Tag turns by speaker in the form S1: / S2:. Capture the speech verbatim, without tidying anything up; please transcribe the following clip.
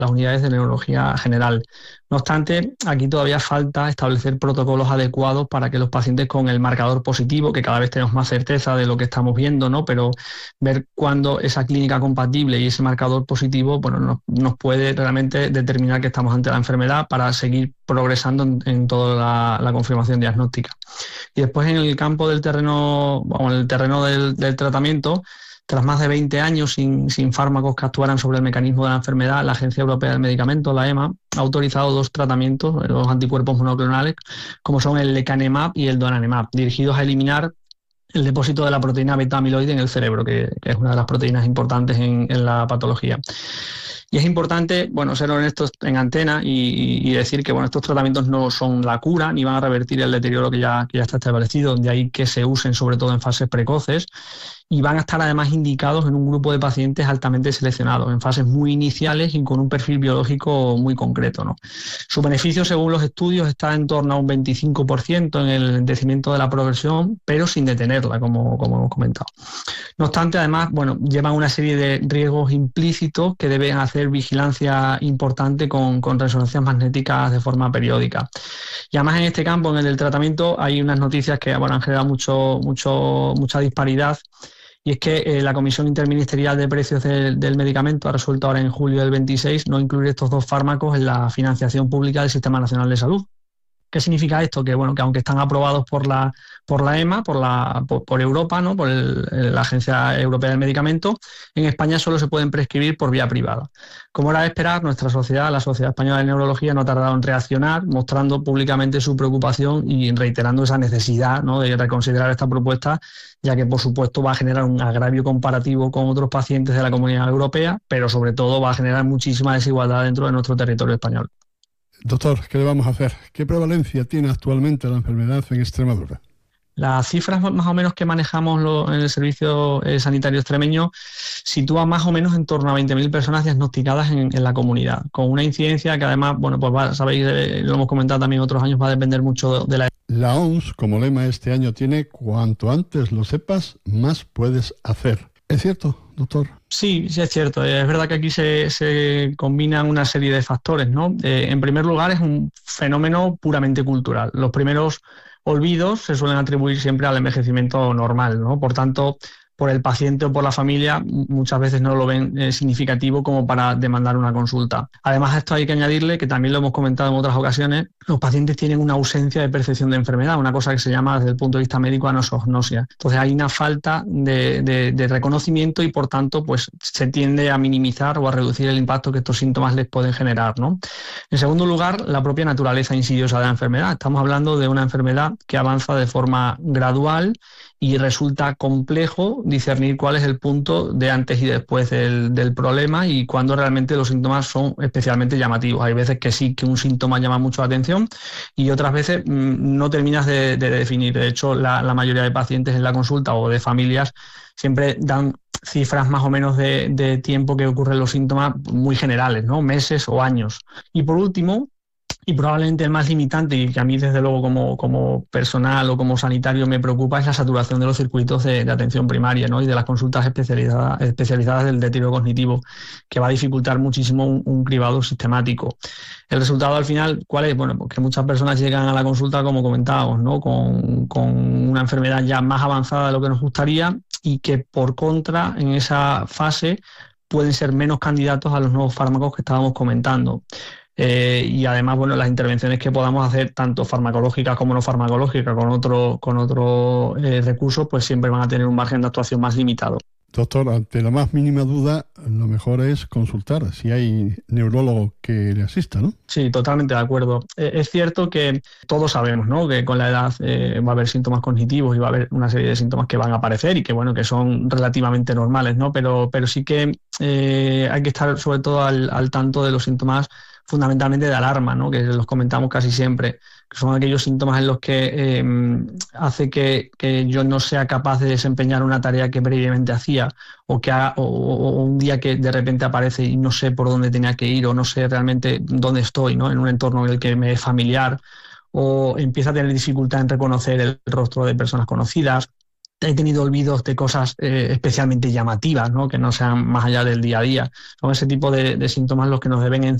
S1: las unidades de neurología general. No obstante, aquí todavía falta establecer protocolos adecuados para que los pacientes con el marcador positivo, que cada vez tenemos más certeza de lo que estamos viendo, ¿no? Pero ver cuándo esa clínica compatible y ese marcador positivo, bueno, nos, nos puede realmente determinar que estamos ante la enfermedad para seguir progresando en, en toda la, la confirmación diagnóstica. Y después en el campo del terreno, o en el terreno del, del tratamiento, tras más de veinte años sin, sin fármacos que actuaran sobre el mecanismo de la enfermedad, la Agencia Europea del Medicamento, la EMA, ha autorizado dos tratamientes, los anticuerpos monoclonales, como son el lecanemab y el donanemab, dirigidos a eliminar el depósito de la proteína beta-amiloide en el cerebro, que, que es una de las proteínas importantes en, en la patología. Y es importante, bueno, ser honestos en antena y, y decir que, bueno, estos tratamientos no son la cura ni van a revertir el deterioro que ya, que ya está establecido, de ahí que se usen sobre todo en fases precoces, y van a estar además indicados en un grupo de pacientes altamente seleccionados, en fases muy iniciales y con un perfil biológico muy concreto, ¿no? Su beneficio, según los estudios, está en torno a un veinticinco por ciento en el enlentecimiento de la progresión, pero sin detenerla, como, como hemos comentado. No obstante, además, bueno, llevan una serie de riesgos implícitos que deben hacer vigilancia importante con, con resonancias magnéticas de forma periódica. Y además en este campo, en el del tratamiento, hay unas noticias que, bueno, han generado mucho, mucho, mucha disparidad. Y es que eh, la Comisión Interministerial de Precios de, del Medicamento ha resuelto ahora en julio del veintiséis no incluir estos dos fármacos en la financiación pública del Sistema Nacional de Salud. ¿Qué significa esto? Que, bueno, que aunque están aprobados por la, por la EMA, por, la, por, por Europa, ¿no? por el, la Agencia Europea del Medicamento, en España solo se pueden prescribir por vía privada. Como era de esperar, nuestra sociedad, la Sociedad Española de Neurología, no ha tardado en reaccionar, mostrando públicamente su preocupación y reiterando esa necesidad, ¿no? de reconsiderar esta propuesta, ya que, por supuesto, va a generar un agravio comparativo con otros pacientes de la Comunidad Europea, pero sobre todo va a generar muchísima desigualdad dentro de nuestro territorio español.
S2: Doctor, ¿qué le vamos a hacer? ¿Qué prevalencia tiene actualmente la enfermedad en Extremadura?
S1: Las cifras más o menos que manejamos lo, en el servicio eh, sanitario extremeño sitúan más o menos en torno a veinte mil personas diagnosticadas en, en la comunidad, con una incidencia que además, bueno, pues va, sabéis, eh, lo hemos comentado también otros años, va a depender mucho de la...
S2: La O M S, como lema este año, tiene cuanto antes lo sepas, más puedes hacer. ¿Es cierto, doctor?
S1: Sí, sí es cierto. Es verdad que aquí se, se combinan una serie de factores, ¿no? Eh, en primer lugar, es un fenómeno puramente cultural. Los primeros olvidos se suelen atribuir siempre al envejecimiento normal, ¿no? Por tanto, por el paciente o por la familia, muchas veces no lo ven eh, significativo como para demandar una consulta. Además, a esto hay que añadirle, que también lo hemos comentado en otras ocasiones, los pacientes tienen una ausencia de percepción de enfermedad, una cosa que se llama desde el punto de vista médico anosognosia. Entonces hay una falta de, de, de reconocimiento y por tanto pues se tiende a minimizar o a reducir el impacto que estos síntomas les pueden generar, ¿no? En segundo lugar, la propia naturaleza insidiosa de la enfermedad. Estamos hablando de una enfermedad que avanza de forma gradual y resulta complejo discernir cuál es el punto de antes y después del, del problema y cuándo realmente los síntomas son especialmente llamativos. Hay veces que sí que un síntoma llama mucho la atención y otras veces mmm, no terminas de, de definir. De hecho, la, la mayoría de pacientes en la consulta o de familias siempre dan cifras más o menos de, de tiempo que ocurren los síntomas muy generales, ¿no? Meses o años. Y por último, y probablemente el más limitante y que a mí desde luego como, como personal o como sanitario me preocupa es la saturación de los circuitos de, de atención primaria, ¿no? y de las consultas especializadas, especializadas del deterioro cognitivo, que va a dificultar muchísimo un, un cribado sistemático. El resultado al final, ¿cuál es? Bueno, pues que muchas personas llegan a la consulta, como comentábamos, ¿no? con, con una enfermedad ya más avanzada de lo que nos gustaría y que por contra en esa fase pueden ser menos candidatos a los nuevos fármacos que estábamos comentando. Eh, y además, bueno, las intervenciones que podamos hacer, tanto farmacológicas como no farmacológicas, con otro, con otro eh, recursos, pues siempre van a tener un margen de actuación más limitado.
S2: Doctor, ante la más mínima duda, lo mejor es consultar, si hay neurólogo que le asista, ¿no?
S1: Sí, totalmente de acuerdo. Eh, es cierto que todos sabemos, ¿no? que con la edad eh, va a haber síntomas cognitivos y va a haber una serie de síntomas que van a aparecer y que, bueno, que son relativamente normales, ¿no? Pero, pero sí que eh, hay que estar sobre todo al, al tanto de los síntomas fundamentalmente de alarma, ¿no? que los comentamos casi siempre, que son aquellos síntomas en los que eh, hace que, que yo no sea capaz de desempeñar una tarea que previamente hacía o que haga, o, o un día que de repente aparece y no sé por dónde tenía que ir o no sé realmente dónde estoy, ¿no? en un entorno en el que me es familiar, o empieza a tener dificultad en reconocer el rostro de personas conocidas, he tenido olvidos de cosas eh, especialmente llamativas, ¿no? Que no sean más allá del día a día. Son ese tipo de, de síntomas los que nos deben